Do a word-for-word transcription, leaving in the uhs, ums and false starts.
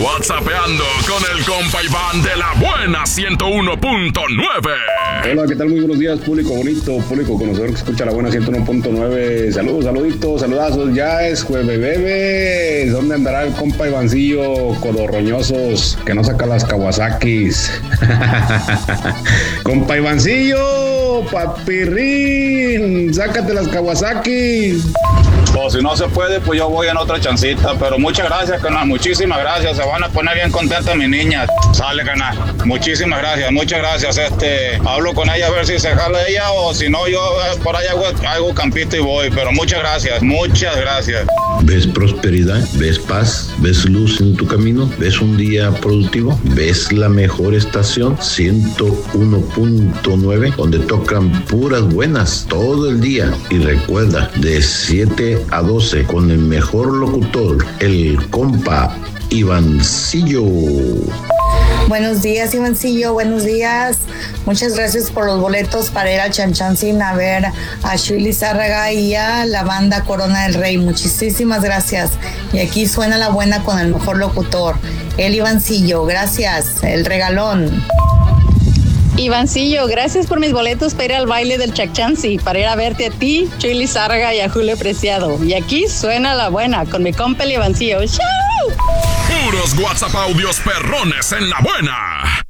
WhatsAppeando con el compa Iván de la buena ciento uno punto nueve. Hola, ¿qué tal? Muy buenos días, público bonito, público conocedor que escucha la buena ciento uno punto nueve. Saludos, saluditos, saludazos. Ya es jueves, bebés. ¿Dónde andará el compa Ivancillo codorroñosos que no saca las Kawasakis? Compa Ivancillo, papirrín, sácate las Kawasaki. O si no se puede, pues yo voy en otra chancita. Pero muchas gracias, canal. Muchísimas gracias. Se van a poner bien contentas mis niñas. Sale, canal. Muchísimas gracias, muchas gracias. Este, hablo con ella a ver si se jala ella o si no, yo eh, por ahí hago, hago campito y voy. Pero muchas gracias, muchas gracias. ¿Ves prosperidad? ¿Ves paz? ¿Ves luz en tu camino? ¿Ves un día productivo? ¿Ves la mejor estación? ciento uno punto nueve, donde tocan puras buenas todo el día. Y recuerda, de siete a doce, con el mejor locutor, el compa Ivancillo. Buenos días, Ivancillo, buenos días. Muchas gracias por los boletos para ir al Chanchancín a ver a Chuy Lizárraga y a la banda Corona del Rey. Muchísimas gracias. Y aquí suena la buena con el mejor locutor, el Ivancillo. Gracias, el regalón. Ivancillo, gracias por mis boletos para ir al baile del Chachansi, para ir a verte a ti, Chuy Lizárraga y a Julio Preciado. Y aquí suena la buena con mi compa el Ivancillo. ¡Chau! Puros WhatsApp audios perrones en la buena.